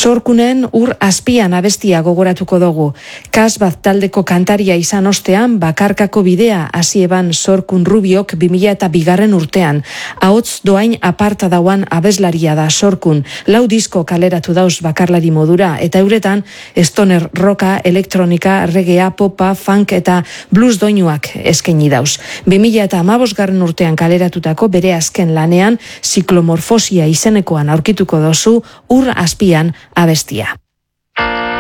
Sorkunen ur azpian abestia gogoratuko dugu. Kasbat taldeko kantaria izan ostean, bakarkako bidea hasi eban Sorkun Rubiok 2002 urtean. Ahots doain aparta dauan abeslaria da Sorkun. 4 disko kaleratu dauz bakarlari modura, eta euretan stoner roka, elektronika, reggaea, popa, funk eta blues doinuak eskaini dauz. 2015 urtean kaleratutako bere azken lanean, Ziklomorfosia izenekoan aurkituko dozu ur azpian abestia.